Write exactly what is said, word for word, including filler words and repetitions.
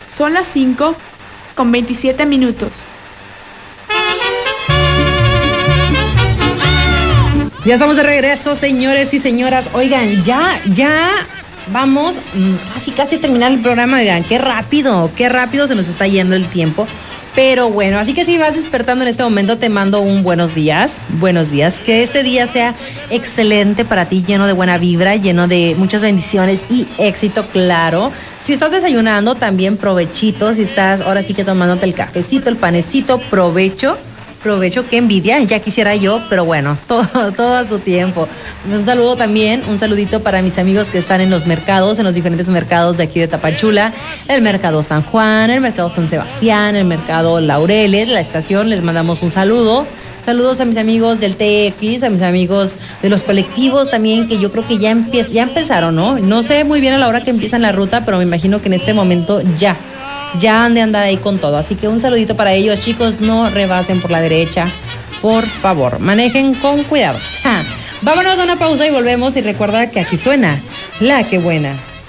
Son las cinco con veintisiete minutos. Ya estamos de regreso, señores y señoras. Oigan, ya, ya vamos casi, casi a terminar el programa. Oigan, qué rápido, qué rápido se nos está yendo el tiempo. Pero bueno, así que si vas despertando en este momento, te mando un buenos días. Buenos días. Que este día sea excelente para ti, lleno de buena vibra, lleno de muchas bendiciones y éxito, claro. Si estás desayunando, también provechito. Si estás ahora sí que tomándote el cafecito, el panecito, provecho. Provecho, qué envidia, ya quisiera yo, pero bueno, todo, todo a su tiempo. Un saludo también, un saludito para mis amigos que están en los mercados, en los diferentes mercados de aquí de Tapachula, el mercado San Juan, el mercado San Sebastián, el mercado Laureles, la estación, les mandamos un saludo. Saludos a mis amigos del T X, a mis amigos de los colectivos también, que yo creo que ya, empie- ya empezaron, ¿no? No sé muy bien a la hora que empiezan la ruta, pero me imagino que en este momento ya. Ya han de andar ahí con todo. Así que un saludito para ellos, chicos. No rebasen por la derecha, por favor. Manejen con cuidado. Ja. Vámonos a una pausa y volvemos. Y recuerda que aquí suena La Que Buena.